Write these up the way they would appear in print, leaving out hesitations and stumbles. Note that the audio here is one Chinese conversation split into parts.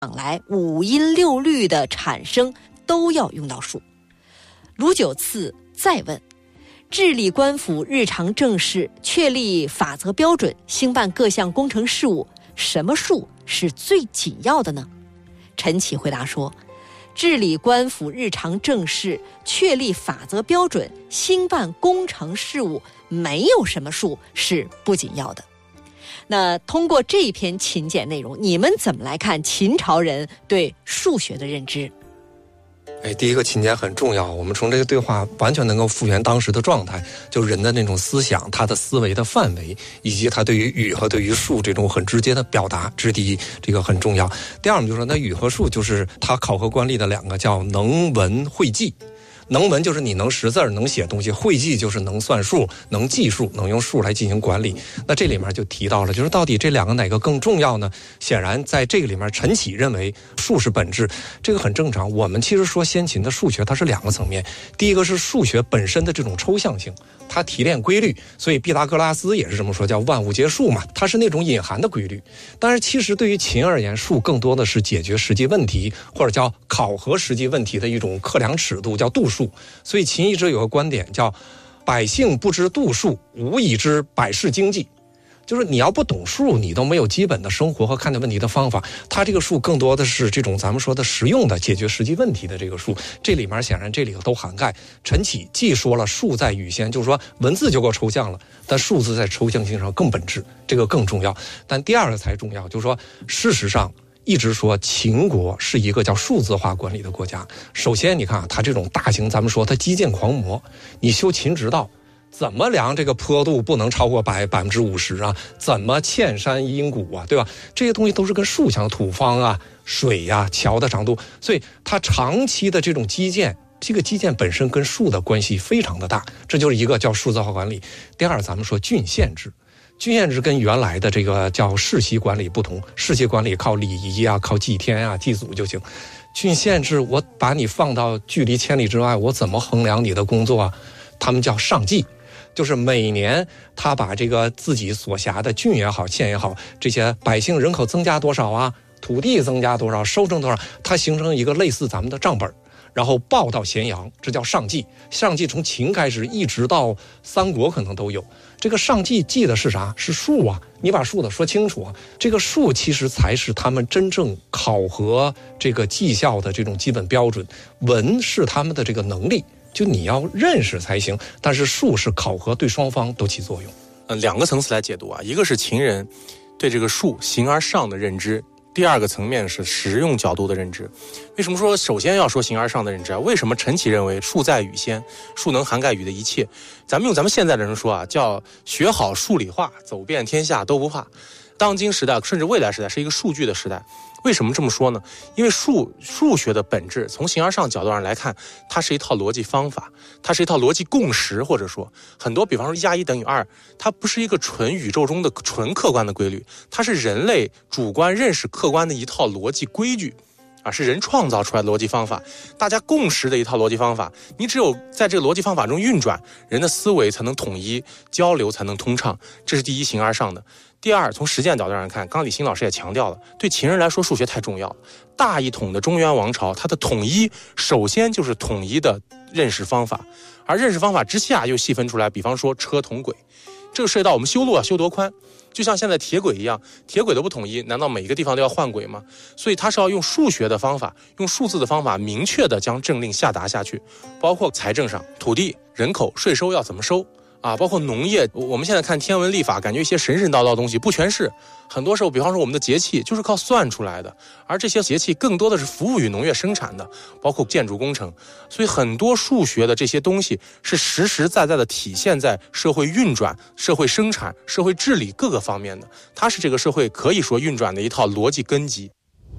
来五音六律的产生都要用到数。卢九次再问，治理官府日常政事，确立法则标准，兴办各项工程事务，什么数是最紧要的呢？陈启回答说，治理官府日常政事，确立法则标准，兴办工程事务，没有什么数是不紧要的。那通过这篇秦简内容，你们怎么来看秦朝人对数学的认知？ 第一个秦简很重要，我们从这个对话完全能够复原当时的状态，就人的那种思想，他的思维的范围，以及他对于语和对于数这种很直接的表达，这是第一，这个很重要。第二，我们就说那语和数就是他考核官吏的两个叫能文会记。能文就是你能识字能写东西，会记就是能算数能计数，能用数来进行管理。那这里面就提到了，就是到底这两个哪个更重要呢？显然在这个里面，陈启认为数是本质，这个很正常。我们其实说先秦的数学它是两个层面，第一个是数学本身的这种抽象性，它提炼规律，所以毕达哥拉斯也是这么说，叫万物皆数嘛，它是那种隐含的规律。但是其实对于秦而言，数更多的是解决实际问题，或者叫考核实际问题的一种克量尺度，叫度数。所以秦一直有个观点叫百姓不知度数，无以知百世经济。就是你要不懂数，你都没有基本的生活和看待问题的方法。它这个数更多的是这种咱们说的实用的解决实际问题的这个数，这里面显然这里都涵盖。陈启既说了数在语先，就是说文字就够抽象了，但数字在抽象性上更本质，这个更重要。但第二个才重要，就是说事实上一直说秦国是一个叫数字化管理的国家。首先你看啊，它这种大型咱们说它基建狂魔，你修秦直道怎么量这个坡度不能超过50%啊？怎么堑山阴谷啊？对吧？这些东西都是跟数相土方啊、水啊、桥的长度，所以它长期的这种基建，这个基建本身跟数的关系非常的大，这就是一个叫数字化管理。第二，咱们说郡县制。郡县制跟原来的这个叫世袭管理不同，世袭管理靠礼仪啊，靠祭天啊、祭祖就行。郡县制，我把你放到距离千里之外，我怎么衡量你的工作啊？他们叫上计，就是每年他把这个自己所辖的郡也好、县也好，这些百姓人口增加多少啊，土地增加多少，收成多少，它形成一个类似咱们的账本，然后报到咸阳，这叫上计。上计从秦开始一直到三国可能都有。这个上计记的是啥？是数啊！你把数的说清楚啊！这个数其实才是他们真正考核这个绩效的这种基本标准。文是他们的这个能力，就你要认识才行。但是数是考核，对双方都起作用。 两个层次来解读啊，一个是秦人对这个数形而上的认知。第二个层面是实用角度的认知。为什么说首先要说形而上的认知啊？为什么陈启认为数在语先，数能涵盖语的一切？咱们用咱们现在的人说啊，叫学好数理化，走遍天下都不怕。当今时代甚至未来时代是一个数据的时代。为什么这么说呢？因为数学的本质，从形而上角度上来看，它是一套逻辑方法，它是一套逻辑共识，或者说很多，比方说1+1等于2，它不是一个纯宇宙中的纯客观的规律，它是人类主观认识客观的一套逻辑规矩。是人创造出来的逻辑方法，大家共识的一套逻辑方法。你只有在这个逻辑方法中运转，人的思维才能统一，交流才能通畅。这是第一，形而上的。第二，从实践角度上看，刚李欣老师也强调了，对秦人来说数学太重要了。大一统的中原王朝，它的统一首先就是统一的认识方法，而认识方法之下又细分出来，比方说车同轨，这个涉及到我们修路要修多宽，就像现在铁轨一样，铁轨的不统一，难道每一个地方都要换轨吗？所以它是要用数学的方法，用数字的方法，明确的将政令下达下去，包括财政上，土地、人口、税收要怎么收啊，包括农业。我们现在看天文历法，感觉一些神神叨叨的东西不全是，很多时候比方说我们的节气就是靠算出来的，而这些节气更多的是服务于农业生产的，包括建筑工程。所以很多数学的这些东西是实实在在的体现在社会运转、社会生产、社会治理各个方面的，它是这个社会可以说运转的一套逻辑根基。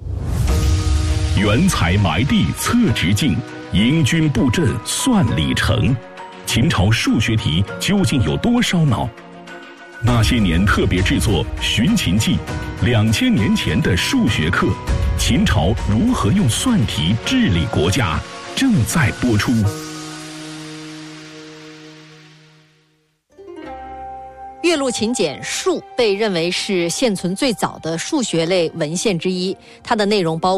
原材埋地测直径，迎军布阵算里程。秦朝数学题究竟有多烧脑？那些年特别制作《寻秦记》，2000年前的数学课，秦朝如何用算题治理国家，正在播出。 岳麓秦简数被认为是现存最早的数学类文献之一，它的内容包括